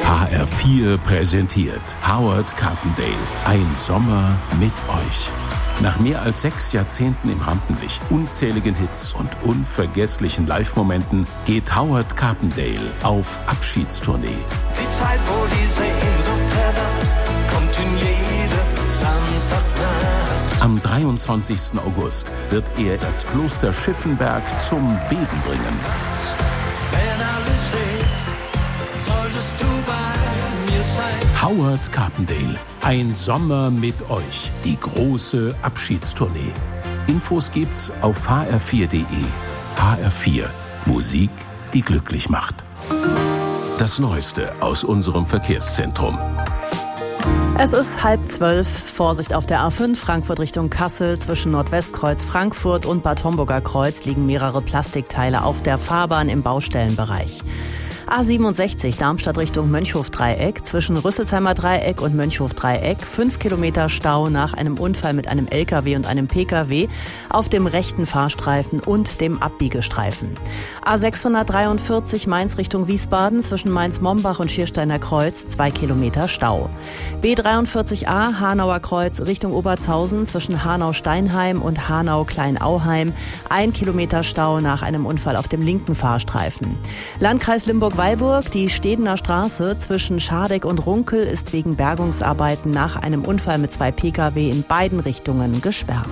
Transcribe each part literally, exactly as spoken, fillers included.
H R vier präsentiert Howard Carpendale. Ein Sommer mit euch. Nach mehr als sechs Jahrzehnten im Rampenlicht, unzähligen Hits und unvergesslichen Live-Momenten geht Howard Carpendale auf Abschiedstournee. Die Zeit, wo die Sehnsucht herrscht, kommt in jede Samstagnacht. Am dreiundzwanzigsten August wird er das Kloster Schiffenberg zum Beben bringen. Wenn alles steht, solltest du bei mir sein. Howard Carpendale, ein Sommer mit euch. Die große Abschiedstournee. Infos gibt's auf h r vier punkt d e. H R vier. Musik, die glücklich macht. Das Neueste aus unserem Verkehrszentrum. Es ist halb zwölf. Vorsicht auf der A fünf, Frankfurt Richtung Kassel. Zwischen Nordwestkreuz Frankfurt und Bad Homburger Kreuz liegen mehrere Plastikteile auf der Fahrbahn im Baustellenbereich. A siebenundsechzig, Darmstadt Richtung Mönchhof-Dreieck. Zwischen Rüsselsheimer Dreieck und Mönchhof-Dreieck. Fünf Kilometer Stau nach einem Unfall mit einem L K W und einem P K W auf dem rechten Fahrstreifen und dem Abbiegestreifen. A sechshundertdreiundvierzig, Mainz Richtung Wiesbaden. Zwischen Mainz-Mombach und Schiersteiner Kreuz. Zwei Kilometer Stau. B dreiundvierzig a, Hanauer Kreuz Richtung Obertshausen. Zwischen Hanau-Steinheim und Hanau-Kleinauheim. Ein Kilometer Stau nach einem Unfall auf dem linken Fahrstreifen. Landkreis Limburg Weilburg, die Stedener Straße zwischen Schardegg und Runkel ist wegen Bergungsarbeiten nach einem Unfall mit zwei P K W in beiden Richtungen gesperrt.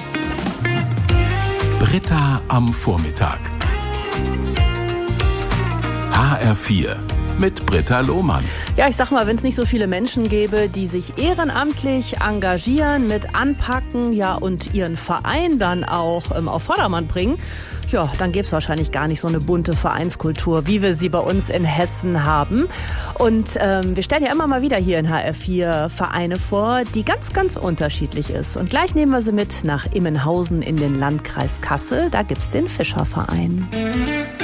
Britta am Vormittag. H R vier mit Britta Lohmann. Ja, ich sag mal, wenn es nicht so viele Menschen gäbe, die sich ehrenamtlich engagieren, mit anpacken, ja, und ihren Verein dann auch ähm, auf Vordermann bringen, ja, dann gäbe es wahrscheinlich gar nicht so eine bunte Vereinskultur, wie wir sie bei uns in Hessen haben. Und ähm, wir stellen ja immer mal wieder hier in H R vier Vereine vor, die ganz, ganz unterschiedlich ist. Und gleich nehmen wir sie mit nach Immenhausen in den Landkreis Kassel. Da gibt's den Fischerverein.